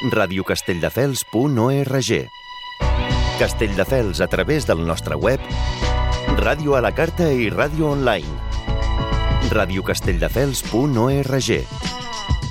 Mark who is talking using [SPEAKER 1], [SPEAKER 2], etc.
[SPEAKER 1] radiocastelldefels.org. Castelldefels a través del nostre web, ràdio a la carta i ràdio online. radiocastelldefels.org.